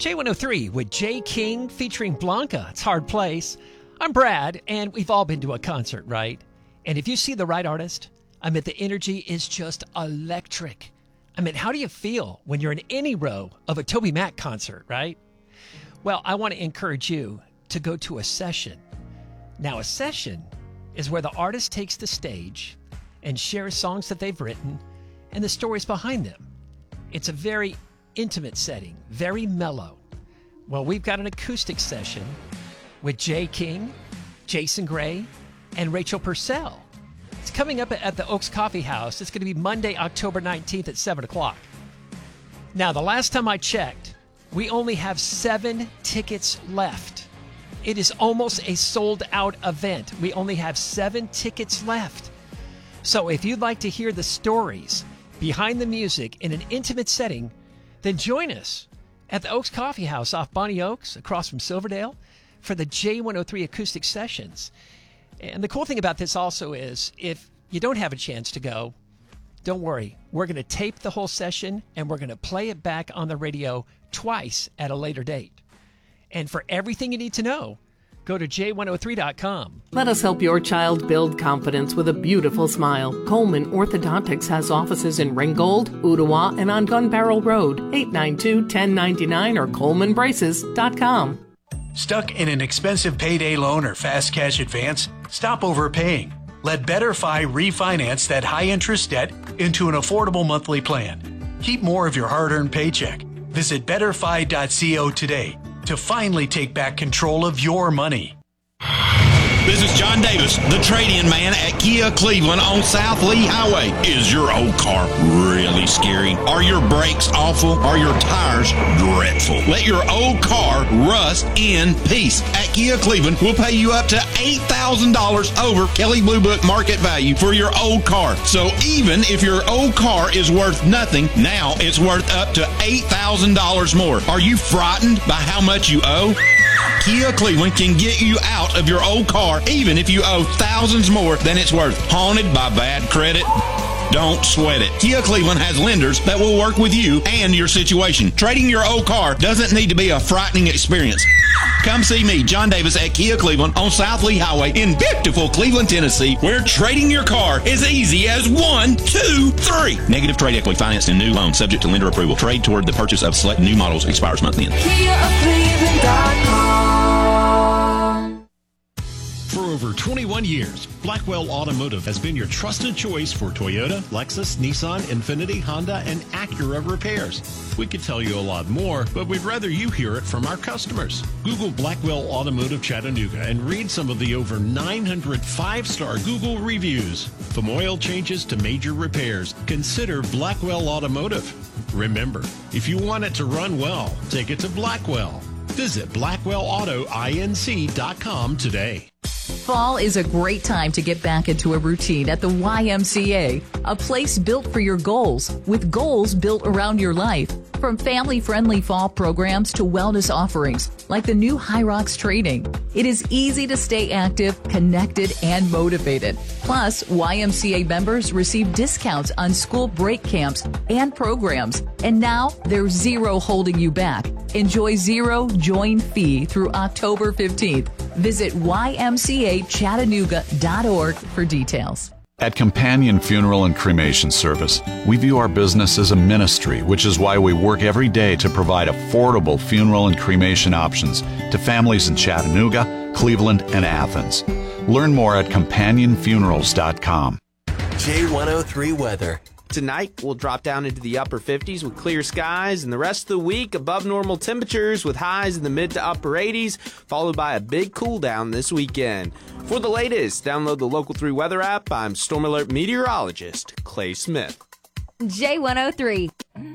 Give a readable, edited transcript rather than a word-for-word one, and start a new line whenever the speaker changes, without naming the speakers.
J103 with Jay King featuring Blanca. It's Hard Place. I'm Brad, and we've all been to a concert, right? And if you see the right artist, the energy is just electric. How do you feel when you're in any row of a Toby Mac concert, right? Well, I want to encourage you to go to a session. Now, a session is where the artist takes the stage and shares songs that they've written and the stories behind them. It's a very intimate setting, very mellow. Well, we've got an acoustic session with Jay King, Jason Gray, and Rachel Purcell. It's coming up at the Oaks Coffee House. It's going to be Monday, October 19th at 7 o'clock. Now, the last time I checked, we only have 7 tickets left. It is almost a sold-out event. We only have 7 tickets left. So if you'd like to hear the stories behind the music in an intimate setting, then join us at the Oaks Coffee House off Bonnie Oaks, across from Silverdale, for the J103 acoustic sessions. And the cool thing about this also is, if you don't have a chance to go, don't worry. We're going to tape the whole session, and we're going to play it back on the radio twice at a later date. And for everything you need to know, go to j103.com.
Let us help your child build confidence with a beautiful smile. Coleman Orthodontics has offices in Ringgold, Ottawa, and on Gun Barrel Road, 892-1099 or colemanbraces.com.
Stuck in an expensive payday loan or fast cash advance? Stop overpaying. Let BetterFi refinance that high-interest debt into an affordable monthly plan. Keep more of your hard-earned paycheck. Visit BetterFi.co today to finally take back control of your money.
This is John Davis, the trade-in man at Kia Cleveland on South Lee Highway. Is your old car really scary? Are your brakes awful? Are your tires dreadful? Let your old car rust in peace. At Kia Cleveland, we'll pay you up to $8,000 over Kelley Blue Book market value for your old car. So even if your old car is worth nothing, now it's worth up to $8,000 more. Are you frightened by how much you owe? Kia Cleveland can get you out of your old car even if you owe thousands more than it's worth. Haunted by bad credit? Don't sweat it. Kia Cleveland has lenders that will work with you and your situation. Trading your old car doesn't need to be a frightening experience. Come see me, John Davis, at Kia Cleveland on South Lee Highway in beautiful Cleveland, Tennessee, where trading your car is easy as 1, 2, 3. Negative trade equity financed in new loans subject to lender approval. Trade toward the purchase of select new models expires month end.
KiaCleveland.com. For over 21 years, Blackwell Automotive has been your trusted choice for Toyota, Lexus, Nissan, Infiniti, Honda, and Acura repairs. We could tell you a lot more, but we'd rather you hear it from our customers. Google Blackwell Automotive Chattanooga and read some of the over 900 5-star Google reviews. From oil changes to major repairs, consider Blackwell Automotive. Remember, if you want it to run well, take it to Blackwell. Visit BlackwellAutoInc.com today.
Fall is a great time to get back into a routine at the YMCA, a place built for your goals, with goals built around your life. From family-friendly fall programs to wellness offerings, like the new High Rocks training. It is easy to stay active, connected, and motivated. Plus, YMCA members receive discounts on school break camps and programs. And now, there's zero holding you back. Enjoy zero join fee through October 15th. Visit ymcachattanooga.org for details.
At Companion Funeral and Cremation Service, we view our business as a ministry, which is why we work every day to provide affordable funeral and cremation options to families in Chattanooga, Cleveland, and Athens. Learn more at companionfunerals.com.
J103 weather.
Tonight, we'll drop down into the upper 50s with clear skies, and the rest of the week above normal temperatures with highs in the mid to upper 80s, followed by a big cool down this weekend. For the latest, download the Local 3 weather app. I'm Storm Alert meteorologist Clay Smith.
J103.